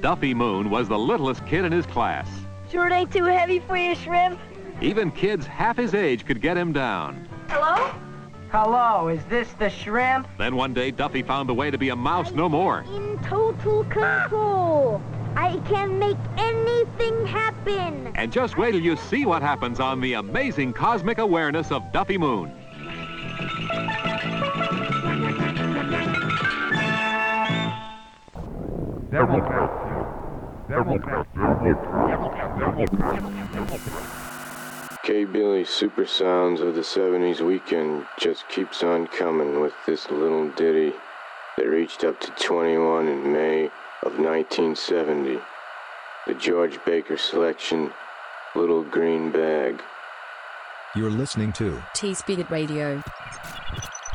Duffy Moon was the littlest kid in his class. Sure it ain't too heavy for you, Shrimp? Even kids half his age could get him down. Hello? Hello, is this the Shrimp? Then one day, Duffy found the way to be a mouse no more. In total control. I can make anything happen. And just wait till you see what happens on the amazing cosmic awareness of Duffy Moon. K-Billy's super sounds of the 70s weekend just keeps on coming with this little ditty that reached up to 21 in May of 1970. The George Baker selection, Little Green Bag. You're listening to T-Speed Radio.